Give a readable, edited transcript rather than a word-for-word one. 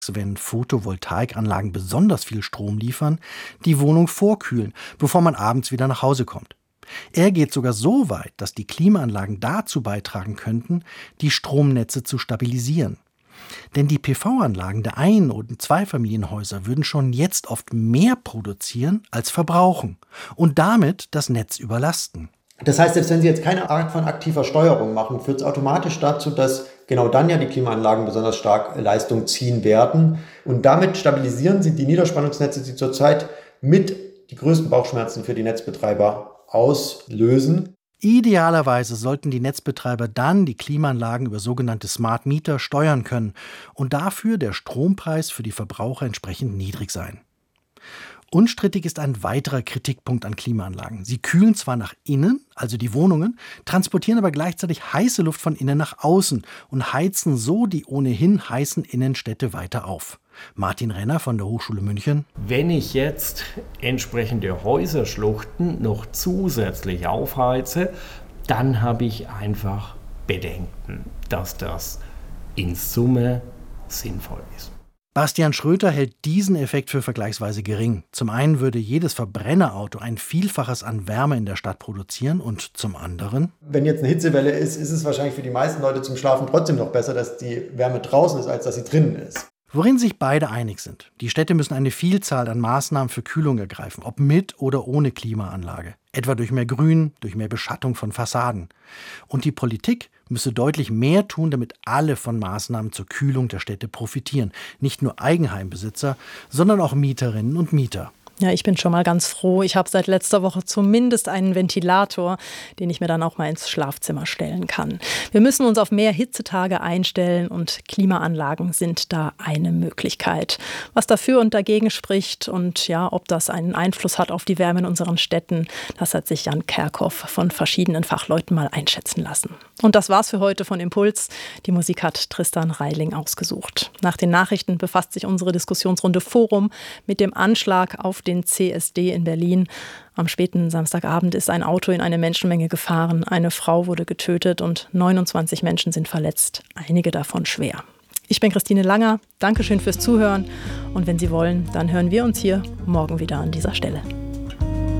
wenn Photovoltaikanlagen besonders viel Strom liefern, die Wohnung vorkühlen, bevor man abends wieder nach Hause kommt. Er geht sogar so weit, dass die Klimaanlagen dazu beitragen könnten, die Stromnetze zu stabilisieren. Denn die PV-Anlagen der Ein- und Zweifamilienhäuser würden schon jetzt oft mehr produzieren als verbrauchen und damit das Netz überlasten. Das heißt, selbst wenn Sie jetzt keine Art von aktiver Steuerung machen, führt es automatisch dazu, dass genau dann ja die Klimaanlagen besonders stark Leistung ziehen werden. Und damit stabilisieren Sie die Niederspannungsnetze, die zurzeit mit die größten Bauchschmerzen für die Netzbetreiber auslösen. Idealerweise sollten die Netzbetreiber dann die Klimaanlagen über sogenannte Smart Meter steuern können und dafür der Strompreis für die Verbraucher entsprechend niedrig sein. Unstrittig ist ein weiterer Kritikpunkt an Klimaanlagen. Sie kühlen zwar nach innen, also die Wohnungen, transportieren aber gleichzeitig heiße Luft von innen nach außen und heizen so die ohnehin heißen Innenstädte weiter auf. Martin Renner von der Hochschule München. Wenn ich jetzt entsprechende Häuserschluchten noch zusätzlich aufheize, dann habe ich einfach Bedenken, dass das in Summe sinnvoll ist. Bastian Schröter hält diesen Effekt für vergleichsweise gering. Zum einen würde jedes Verbrennerauto ein Vielfaches an Wärme in der Stadt produzieren und zum anderen: Wenn jetzt eine Hitzewelle ist, ist es wahrscheinlich für die meisten Leute zum Schlafen trotzdem noch besser, dass die Wärme draußen ist, als dass sie drinnen ist. Worin sich beide einig sind: Die Städte müssen eine Vielzahl an Maßnahmen für Kühlung ergreifen, ob mit oder ohne Klimaanlage. Etwa durch mehr Grün, durch mehr Beschattung von Fassaden. Und die Politik müsse deutlich mehr tun, damit alle von Maßnahmen zur Kühlung der Städte profitieren. Nicht nur Eigenheimbesitzer, sondern auch Mieterinnen und Mieter. Ja, ich bin schon mal ganz froh. Ich habe seit letzter Woche zumindest einen Ventilator, den ich mir dann auch mal ins Schlafzimmer stellen kann. Wir müssen uns auf mehr Hitzetage einstellen und Klimaanlagen sind da eine Möglichkeit. Was dafür und dagegen spricht und ja, ob das einen Einfluss hat auf die Wärme in unseren Städten, das hat sich Jan Kerkhoff von verschiedenen Fachleuten mal einschätzen lassen. Und das war's für heute von Impuls. Die Musik hat Tristan Reiling ausgesucht. Nach den Nachrichten befasst sich unsere Diskussionsrunde Forum mit dem Anschlag auf den CSD in Berlin. Am späten Samstagabend ist ein Auto in eine Menschenmenge gefahren. Eine Frau wurde getötet und 29 Menschen sind verletzt, einige davon schwer. Ich bin Christine Langer. Dankeschön fürs Zuhören. Und wenn Sie wollen, dann hören wir uns hier morgen wieder an dieser Stelle.